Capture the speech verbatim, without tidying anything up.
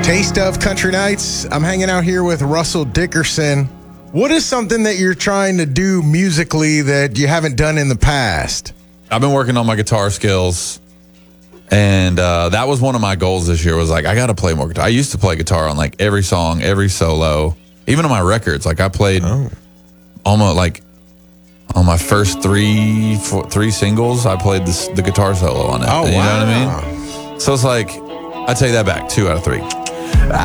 Taste of Country Nights. I'm hanging out here with Russell Dickerson. What is something that you're trying to do musically that you haven't done in the past? I've been working on my guitar skills, and uh, that was one of my goals this year was like, I got to play more guitar. I used to play guitar on like every song, every solo, even on my records. Like I played oh. almost like on my first three four, three singles, I played this, the guitar solo on it. Oh, you wow. know what I mean? So it's like, I take that back, two out of three.